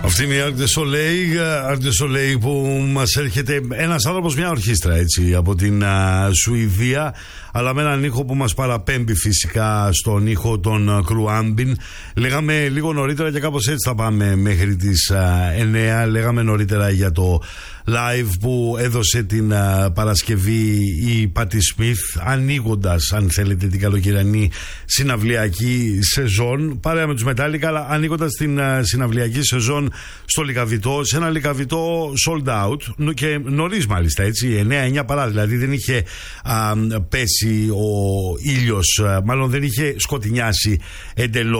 Αυτή είναι η Arc de Soleil που μας έρχεται ένας άνθρωπος, μια ορχήστρα έτσι από την Σουηδία, αλλά με έναν ήχο που μας παραπέμπει φυσικά στον ήχο των Kruambin. Λέγαμε λίγο νωρίτερα και κάπως έτσι θα πάμε μέχρι τις 9. Λέγαμε νωρίτερα για το live που έδωσε την Παρασκευή η Patti Smith, ανοίγοντας αν θέλετε την καλοκαιρινή συναυλιακή σεζόν παρέα με τους Metallica, αλλά ανοίγοντας την συναυλιακή σεζόν στο Λυκαβητό, σε ένα Λυκαβητό sold out και νωρίς μάλιστα, έτσι 9-9 παρά, δηλαδή δεν είχε πέσει ο ήλιος, μάλλον δεν είχε σκοτεινιάσει εντελώς.